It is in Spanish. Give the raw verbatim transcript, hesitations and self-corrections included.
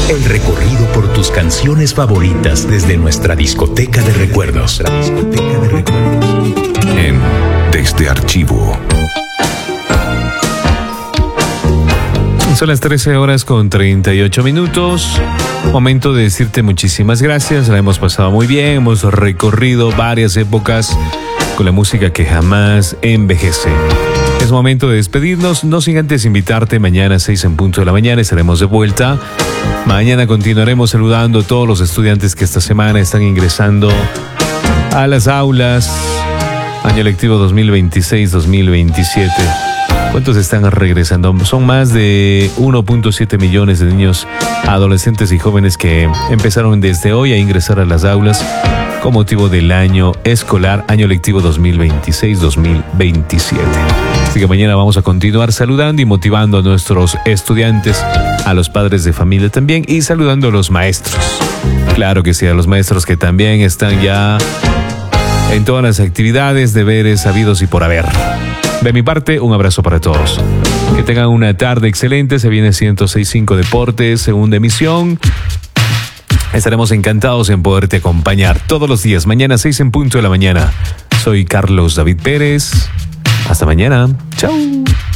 El recorrido por tus canciones favoritas desde nuestra discoteca de recuerdos. Nuestra discoteca de recuerdos. En Desde Archivo. Son las trece horas con treinta y ocho minutos. Momento de decirte muchísimas gracias. La hemos pasado muy bien. Hemos recorrido varias épocas con la música que jamás envejece. Es momento de despedirnos, no sin antes invitarte. Mañana a seis en punto de la mañana estaremos de vuelta. Mañana continuaremos saludando a todos los estudiantes que esta semana están ingresando a las aulas. Año lectivo dos mil veintiséis dos mil veintisiete. ¿Cuántos están regresando? Son más de uno punto siete millones de niños, adolescentes y jóvenes que empezaron desde hoy a ingresar a las aulas con motivo del año escolar, año lectivo dos mil veintiséis dos mil veintisiete. Así que mañana vamos a continuar saludando y motivando a nuestros estudiantes, a los padres de familia también, y saludando a los maestros. Claro que sí, a los maestros que también están ya en todas las actividades, deberes habidos y por haber. De mi parte, un abrazo para todos. Que tengan una tarde excelente. Se viene ciento seis punto cinco Deportes, segunda emisión. Estaremos encantados en poderte acompañar todos los días. Mañana seis en punto de la mañana. Soy Carlos David Pérez. Hasta mañana. Chau.